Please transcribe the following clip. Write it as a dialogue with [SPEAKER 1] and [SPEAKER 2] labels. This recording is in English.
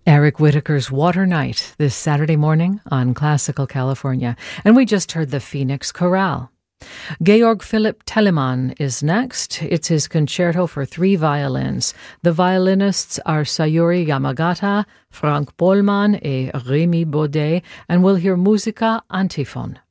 [SPEAKER 1] Eric Whitacre's Water Night this Saturday morning on Classical California. And we just heard the Phoenix Chorale. Georg Philipp Telemann is next. It's his concerto for 3 violins. The violinists are Sayuri Yamagata, Frank Bollmann et Rémi Baudet, and we'll hear Musica Antiphon.